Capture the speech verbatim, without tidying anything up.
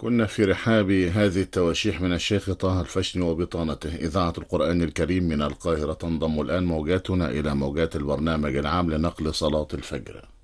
كنا في رحاب هذه التواشيح من الشيخ طه الفشني وبطانته. إذاعة القرآن الكريم من القاهرة تنضم الآن موجاتنا إلى موجات البرنامج العام لنقل صلاة الفجر.